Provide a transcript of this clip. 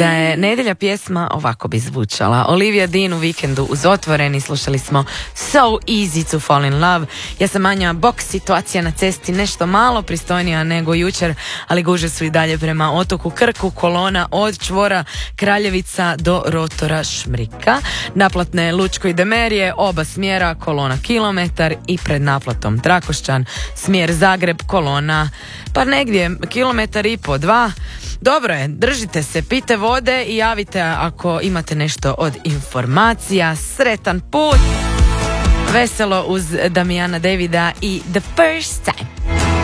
Da je nedjelja pjesma, ovako bi zvučala. Olivia Dean u Vikendu uz Otvoreni. Slušali smo So Easy to Fall in Love. Ja sam Anja, bok, situacija na cesti nešto malo pristojnija nego jučer, ali guže su i dalje prema otoku Krku. Kolona od čvora Kraljevica do rotora Šmrika. Naplatne Lučko i Demerije, oba smjera, kolona kilometar i pred naplatom Trakošćan, smjer Zagreb, kolona pa negdje kilometar i po, 2. Dobro je, držite se, pijte vode i javite ako imate nešto od informacija. Sretan put, veselo uz Damijana Davida i The First Time.